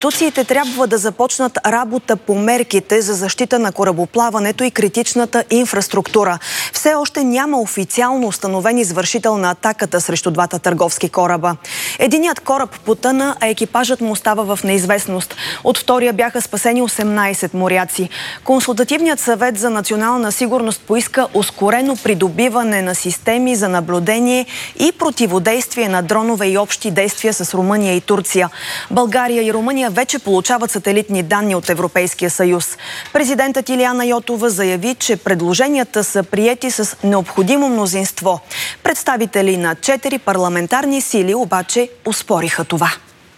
Институциите трябва да започнат работа по мерките за защита на корабоплаването и критичната инфраструктура. Все още няма официално установен извършител на атаката срещу двата търговски кораба. Единият кораб потъна, а екипажът му остава в неизвестност. От втория бяха спасени 18 моряци. Консултативният съвет за национална сигурност поиска ускорено придобиване на системи за наблюдение и противодействие на дронове и общи действия с Румъния и Турция. България и Румъния вече получават сателитни данни от Европейския съюз. Президентът Илияна Йотова заяви, че предложенията са приети с необходимо мнозинство. Представители на 4 парламентарни сили обаче оспориха това.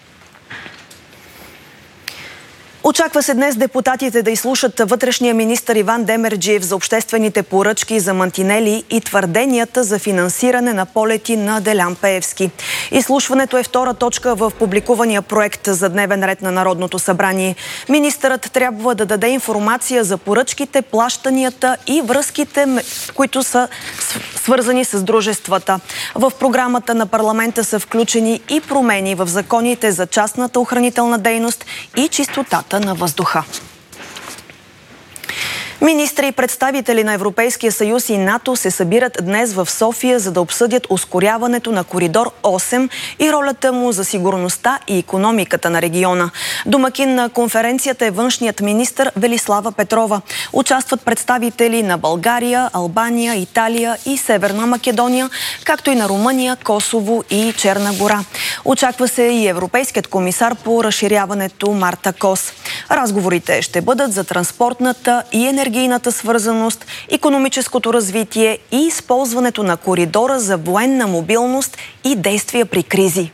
Очаква се днес депутатите да изслушат вътрешния министър Иван Демерджиев за обществените поръчки за мантинели и твърденията за финансиране на полети на Делян Пеевски. Изслушването е втора точка в публикувания проект за дневен ред на Народното събрание. Министърът трябва да даде информация за поръчките, плащанията и връзките, които са свързани с дружествата. В програмата на парламента са включени и промени в законите за частната охранителна дейност и чистотата на въздуха. Министри и представители на Европейския съюз и НАТО се събират днес в София, за да обсъдят ускоряването на коридор 8 и ролята му за сигурността и икономиката на региона. Домакин на конференцията е външният министър Велислава Петрова. Участват представители на България, Албания, Италия и Северна Македония, както и на Румъния, Косово и Черна гора. Очаква се и европейският комисар по разширяването Марта Кос. Разговорите ще бъдат за транспортната и енергийната свързаност, икономическото развитие и използването на коридора за военна мобилност и действия при кризи.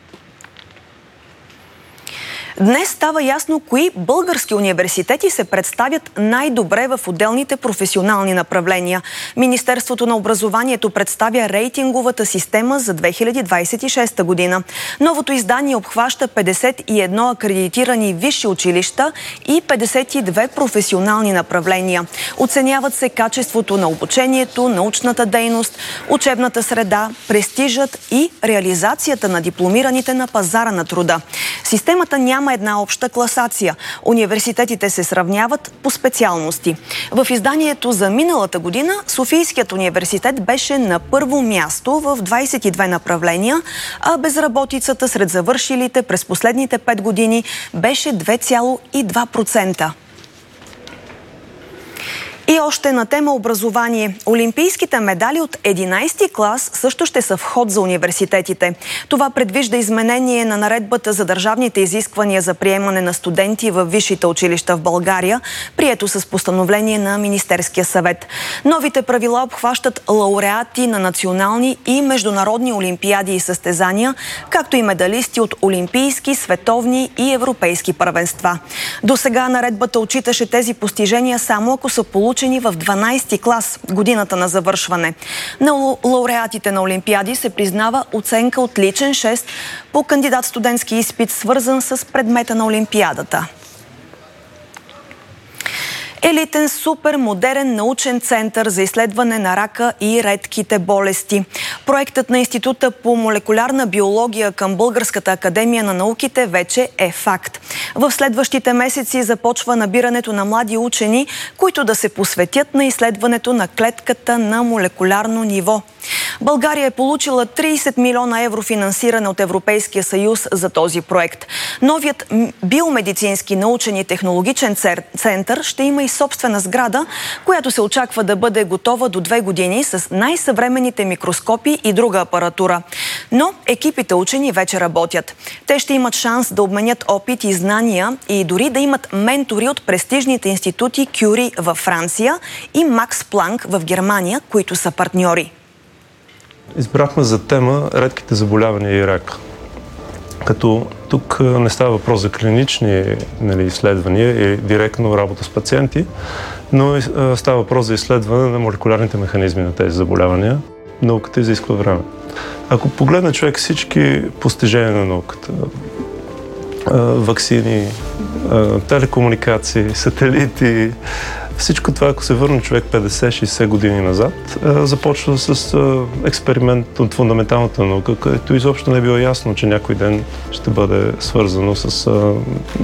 Днес става ясно кои български университети се представят най-добре в отделните професионални направления. Министерството на образованието представя рейтинговата система за 2026 година. Новото издание обхваща 51 акредитирани висши училища и 52 професионални направления. Оценяват се качеството на обучението, научната дейност, учебната среда, престижът и реализацията на дипломираните на пазара на труда. Системата няма една обща класация. Университетите се сравняват по специалности. В изданието за миналата година Софийският университет беше на първо място в 22 направления, а безработицата сред завършилите през последните 5 години беше 2,2%. И още на тема образование. Олимпийските медали от 11-ти клас също ще са в ход за университетите. Това предвижда изменение на наредбата за държавните изисквания за приемане на студенти в висшите училища в България, прието с постановление на Министерския съвет. Новите правила обхващат лауреати на национални и международни олимпиади и състезания, както и медалисти от олимпийски, световни и европейски първенства. Досега наредбата отчиташе тези постижения само ако са получени в 12-ти клас, годината на завършване. На лауреатите на олимпиади се признава оценка от личен 6 по кандидат-студентски изпит, свързан с предмета на олимпиадата. Елитен супермодерен научен център за изследване на рака и редките болести. Проектът на Института по молекулярна биология към Българската академия на науките вече е факт. В следващите месеци започва набирането на млади учени, които да се посветят на изследването на клетката на молекулярно ниво. България е получила 30 милиона евро финансиране от Европейския съюз за този проект. Новият биомедицински научен и технологичен център ще има и собствена сграда, която се очаква да бъде готова до 2 години с най-съвременните микроскопи и друга апаратура. Но екипите учени вече работят. Те ще имат шанс да обменят опит и знания и дори да имат ментори от престижните институти Кюри във Франция и Макс Планк в Германия, които са партньори. Избрахме за тема редките заболявания и рак. Като тук не става въпрос за клинични изследвания и директно работа с пациенти, но става въпрос за изследване на молекулярните механизми на тези заболявания. Науката изисква време. Ако погледне човек всички постижения на науката, ваксини, телекомуникации, сателити, всичко това, ако се върне човек 50-60 години назад, започва с експеримент от фундаменталната наука, където изобщо не е било ясно, че някой ден ще бъде свързано с